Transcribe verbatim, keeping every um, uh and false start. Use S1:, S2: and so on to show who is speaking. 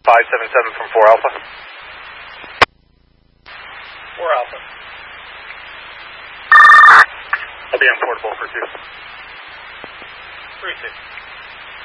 S1: five seven seven from four Alpha.
S2: four Alpha.
S1: I'll be on portable for two.
S2: three six.